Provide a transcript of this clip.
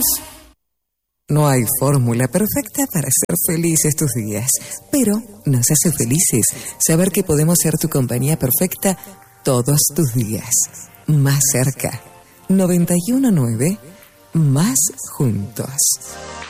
Amigos, no hay fórmula perfecta para ser feliz estos días, pero nos hace felices saber que podemos ser tu compañía perfecta todos tus días. Más cerca. 91.9, más juntos.